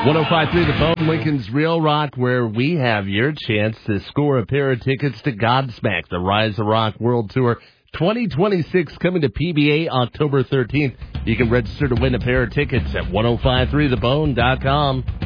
105.3 The Bone, Lincoln's Real Rock, where we have your chance to score a pair of tickets to Godsmack, the Rise of Rock World Tour 2026, coming to PBA October 13th. You can register to win a pair of tickets at 1053thebone.com.